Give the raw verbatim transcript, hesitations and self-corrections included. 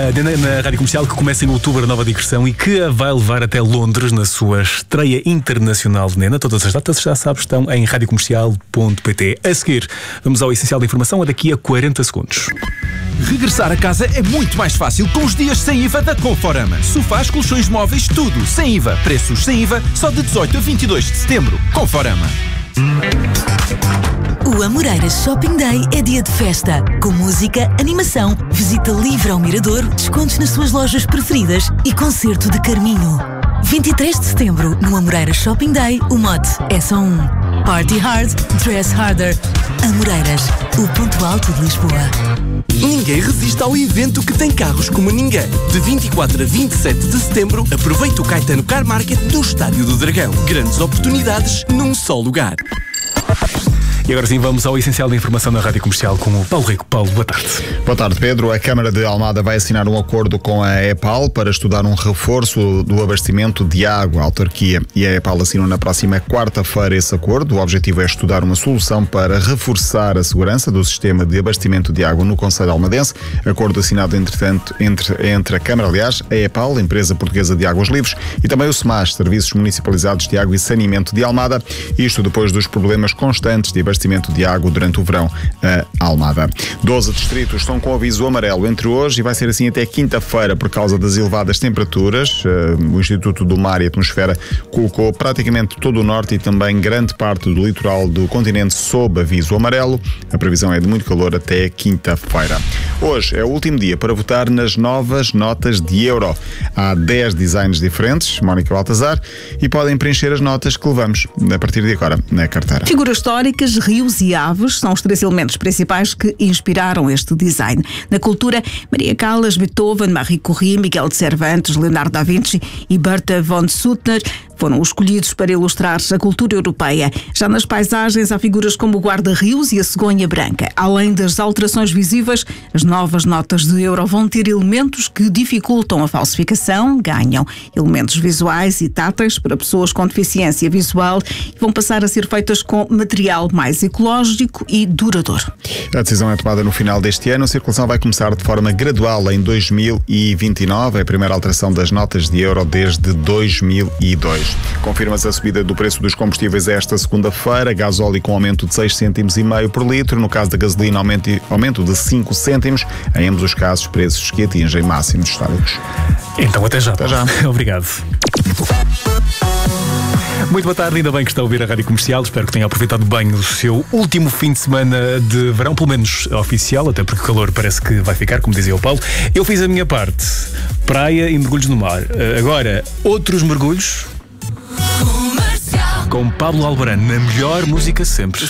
uh, na Rádio Comercial, que começa em outubro a nova digressão e que a vai levar até Londres na sua estreia internacional de Nena. Todas as datas, já sabes, estão em radiocomercial ponto pt. A seguir, vamos ao essencial da informação, a daqui a quarenta segundos. Regressar a casa é muito mais fácil com os dias sem I V A da Conforama. Sofás, colchões móveis, tudo sem I V A. Preços sem I V A só de dezoito a vinte e dois de setembro. Conforama. O Amoreiras Shopping Day é dia de festa, com música, animação, visita livre ao Mirador, descontos nas suas lojas preferidas e concerto de Carminho. vinte e três de setembro, no Amoreiras Shopping Day, o mote é só um. Party hard, dress harder. Amoreiras, o ponto alto de Lisboa. Ninguém resiste ao evento que tem carros como ninguém. De vinte e quatro a vinte e sete de setembro, aproveite o Caetano Car Market do Estádio do Dragão. Grandes oportunidades num só lugar. E agora sim, vamos ao essencial da informação na Rádio Comercial com o Paulo Rico. Paulo, boa tarde. Boa tarde, Pedro. A Câmara de Almada vai assinar um acordo com a EPAL para estudar um reforço do abastecimento de água. A autarquia e a EPAL assinam na próxima quarta-feira esse acordo. O objetivo é estudar uma solução para reforçar a segurança do sistema de abastecimento de água no concelho almadense. Acordo assinado, entretanto, entre, entre a Câmara, aliás, a EPAL, Empresa Portuguesa de Águas Livres, e também o SEMAS, Serviços Municipalizados de Água e Saneamento de Almada. Isto depois dos problemas constantes de abastecimento de água durante o verão a Almada. doze distritos estão com aviso amarelo entre hoje e vai ser assim até quinta-feira por causa das elevadas temperaturas. O Instituto do Mar e Atmosfera colocou praticamente todo o norte e também grande parte do litoral do continente sob aviso amarelo. A previsão é de muito calor até quinta-feira. Hoje é o último dia para votar nas novas notas de euro. Há dez designs diferentes, Mónica Baltazar, e podem preencher as notas que levamos a partir de agora na carteira. Figuras históricas, rios e aves são os três elementos principais que inspiraram este design. Na cultura, Maria Callas, Beethoven, Marie Curie, Miguel de Cervantes, Leonardo da Vinci e Berta von Suttner foram escolhidos para ilustrar a cultura europeia. Já nas paisagens há figuras como o guarda-rios e a cegonha branca. Além das alterações visíveis, as novas notas de euro vão ter elementos que dificultam a falsificação, ganham elementos visuais e táteis para pessoas com deficiência visual e vão passar a ser feitas com material mais ecológico e duradouro. A decisão é tomada no final deste ano. A circulação vai começar de forma gradual em dois mil e vinte e nove, é a primeira alteração das notas de euro desde dois mil e dois. Confirma-se a subida do preço dos combustíveis esta segunda-feira. Gasóleo com aumento de seis cêntimos e meio por litro. No caso da gasolina, aumento, aumento de cinco cêntimos. Em ambos os casos, preços que atingem máximos históricos. Então, até já. Até já. Obrigado. Muito boa tarde, ainda bem que está a ouvir a Rádio Comercial. Espero que tenha aproveitado bem o seu último fim de semana de verão, pelo menos oficial, até porque o calor parece que vai ficar, como dizia o Paulo. Eu fiz a minha parte, praia e mergulhos no mar. Agora, outros mergulhos com Pablo Alborán, na melhor música sempre.